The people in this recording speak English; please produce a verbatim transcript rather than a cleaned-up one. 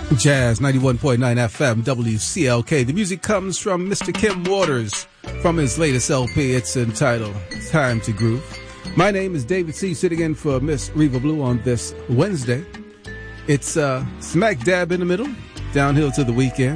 Jazz ninety-one point nine F M, W C L K. The music comes from Mister Kim Waters from his latest L P. It's entitled Time to Groove. My name is David C., sitting in for Miss Reva Blue on this Wednesday. It's uh, smack dab in the middle, downhill to the weekend.